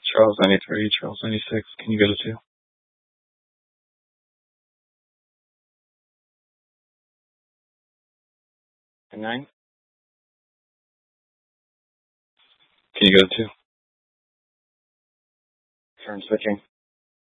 Charles 93, Charles 96. Can you go to 2? And 9? Can you go to 2? Turn switching.